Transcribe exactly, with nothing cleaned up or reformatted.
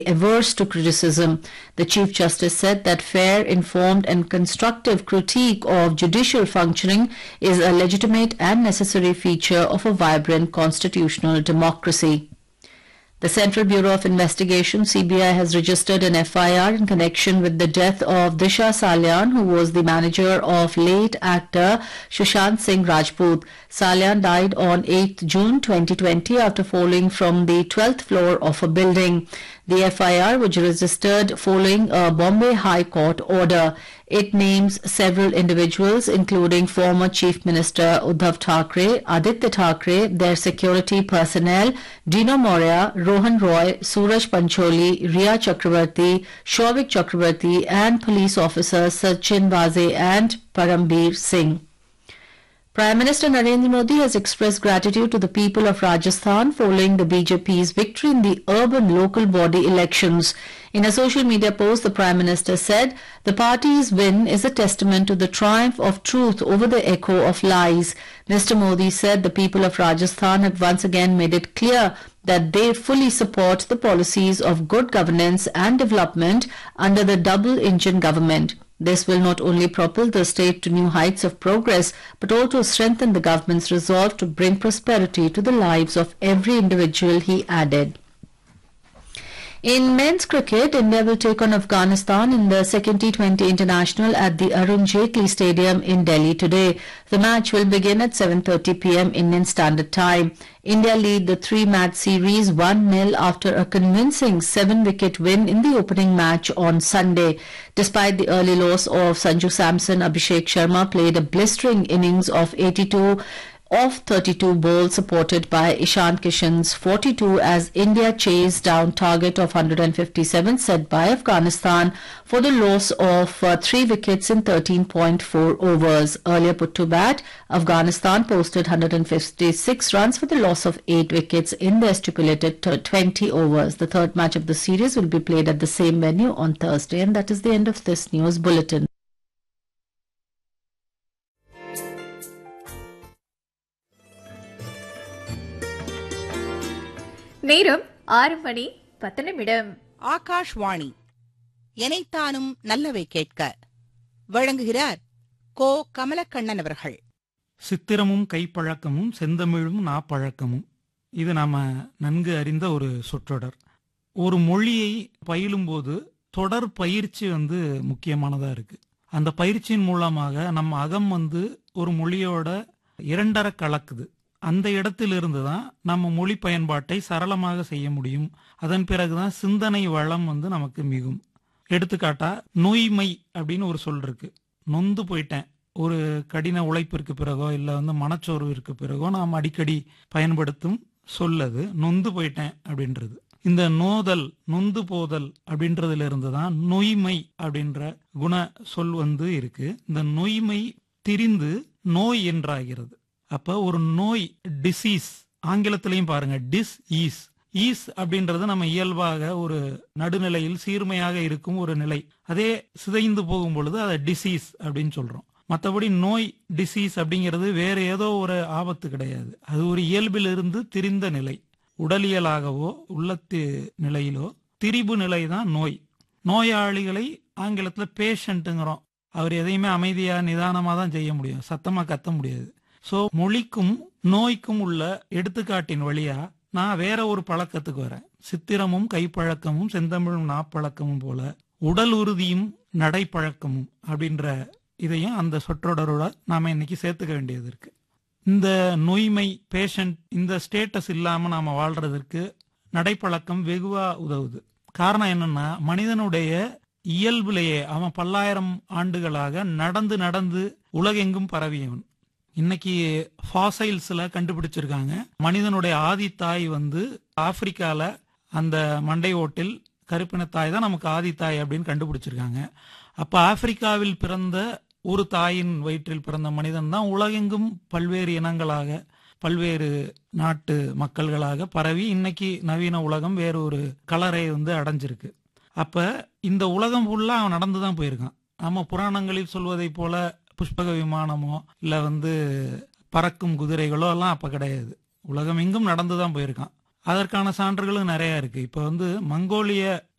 averse to criticism. The Chief Justice said that fair, informed and constructive critique of judicial functioning is a legitimate and necessary feature of a vibrant constitutional democracy. The Central Bureau of Investigation, C B I, has registered an F I R in connection with the death of Disha Salyan, who was the manager of late actor Sushant Singh Rajput. Salyan died on eighth June twenty twenty after falling from the twelfth floor of a building. The F I R was registered following a Bombay High Court order. It names several individuals, including former Chief Minister Uddhav Thackeray, Aditya Thackeray, their security personnel, Dino Moria, Rohan Roy, Suraj Pancholi, Riya Chakravarti, Shouvik Chakravarti, and police officers Sachin Vaze and Parambir Singh. Prime Minister Narendra Modi has expressed gratitude to the people of Rajasthan following the B J P's victory in the urban local body elections. In a social media post, the Prime Minister said the party's win is a testament to the triumph of truth over the echo of lies. Mister Modi said the people of Rajasthan have once again made it clear that they fully support the policies of good governance and development under the double-engine government. This will not only propel the state to new heights of progress, but also strengthen the government's resolve to bring prosperity to the lives of every individual, he added. In men's cricket, India will take on Afghanistan in the second T twenty International at the Arun Jaitley Stadium in Delhi today. The match will begin at seven thirty p m Indian Standard Time. India lead the three-match series one nil after a convincing seven-wicket win in the opening match on Sunday. Despite the early loss of Sanju Samson, Abhishek Sharma played a blistering innings of eighty-two of thirty-two balls, supported by Ishan Kishan's forty-two, as India chased down target of one hundred fifty-seven set by Afghanistan for the loss of uh, three wickets in thirteen point four overs. Earlier put to bat, Afghanistan posted one hundred fifty-six runs for the loss of eight wickets in their stipulated twenty overs. The third match of the series will be played at the same venue on Thursday. And that is the end of this news bulletin. நேரம் ஆறு மணி பத்து நிமிடம். ஆகாஷ்வாணி எனைத்தானும் நல்லவை கேட்க வழங்குகிறார் கோ கமலக்கண்ணன் அவர்கள். சித்திரமும் கைப்பழக்கமும் செந்தமிழும் நாப்பழக்கமும், இது நாம நன்கு அறிந்த ஒரு சொற்றொடர். ஒரு மொழியை பயிலும்போது தொடர் பயிற்சி வந்து முக்கியமானதா இருக்கு. அந்த பயிற்சியின் மூலமாக நம்ம அகம் வந்து ஒரு மொழியோட இரண்டரை கலக்குது. அந்த இடத்திலிருந்து தான் நம்ம மொழி பயன்பாட்டை சரளமாக செய்ய முடியும். அதன் பிறகுதான் சிந்தனை வளம் வந்து நமக்கு மிகும். எடுத்துக்காட்டா நொய்மை அப்படின்னு ஒரு சொல் இருக்கு. நொந்து போயிட்டேன், ஒரு கடின உழைப்பிற்கு பிறகோ இல்லை வந்து மனச்சோர்விற்கு பிறகோ நாம் அடிக்கடி பயன்படுத்தும் சொல்லது நொந்து போயிட்டேன் அப்படின்றது. இந்த நோதல், நொந்து போதல் அப்படின்றதுல இருந்து தான் நொய்மை அப்படின்ற குண சொல் வந்து இருக்கு. இந்த நொய்மை திரிந்து நோய் என்றாகிறது. அப்ப ஒரு நோய், டிசீஸ், ஆங்கிலத்திலையும் பாருங்க டிஸ் ஈஸ். ஈஸ் அப்படின்றது நம்ம இயல்பாக ஒரு நடுநிலையில் சீர்மையாக இருக்கும் ஒரு நிலை. அதே சிதைந்து போகும் பொழுது அதை டிசீஸ் அப்படின்னு சொல்றோம். மற்றபடி நோய், டிசீஸ் அப்படிங்கிறது வேற ஏதோ ஒரு ஆபத்து கிடையாது. அது ஒரு இயல்பிலிருந்து திரிந்த நிலை. உடலியலாகவோ உள்ளத்து நிலையிலோ திரிபு நிலை தான் நோய். நோயாளிகளை ஆங்கிலத்துல பேஷண்ட்டுங்கிறோம். அவர் எதையுமே அமைதியா நிதானமா தான் செய்ய முடியும், சத்தமா கத்த முடியாது. சோ மொழிக்கும் நோய்க்கும் உள்ள எடுத்துக்காட்டின் வழியா நான் வேற ஒரு பழக்கத்துக்கு வரேன். சித்திரமும் கைப்பழக்கமும் செந்தமிழும் நாப்பழக்கமும் போல உடல் உறுதியும் நடைப்பழக்கமும் அப்படின்ற இதையும் அந்த சொற்றொடரோட நாம இன்னைக்கு சேர்த்துக்க வேண்டியது இருக்கு. இந்த நோய்மை, பேஷண்ட், இந்த ஸ்டேட்டஸ் இல்லாம நாம வாழ்றதற்கு நடைப்பழக்கம் வெகுவா உதவுது. காரணம் என்னன்னா, மனிதனுடைய இயல்பிலேயே அவன் பல்லாயிரம் ஆண்டுகளாக நடந்து நடந்து உலகெங்கும் பரவியவன். இன்னைக்கு ஃபாசைல்ஸ்ல கண்டுபிடிச்சிருக்காங்க, மனிதனுடைய ஆதி தாய் வந்து ஆப்பிரிக்கால அந்த மண்டை ஓட்டில் கருப்பின தாய் தான் நமக்கு ஆதி தாய் அப்படின்னு கண்டுபிடிச்சிருக்காங்க. அப்ப ஆப்பிரிக்காவில் பிறந்த ஒரு தாயின் வயிற்றில் பிறந்த மனிதன் தான் உலகெங்கும் பல்வேறு இனங்களாக பல்வேறு நாட்டு மக்கள்களாக பரவி இன்னைக்கு நவீன உலகம் வேற ஒரு கலரை வந்து அடைஞ்சிருக்கு. அப்ப இந்த உலகம் ஃபுல்லா அவன் நடந்துதான் போயிருக்கான். நம்ம புராணங்களில் சொல்வதை போல புஷ்பக விமானமோ இல்ல வந்து பறக்கும் குதிரைகளோ எல்லாம் அப்ப கிடையாது. உலகம் எங்கும் நடந்துதான் போயிருக்கான். அதற்கான சான்றுகளும் நிறைய இருக்கு. இப்ப வந்து மங்கோலிய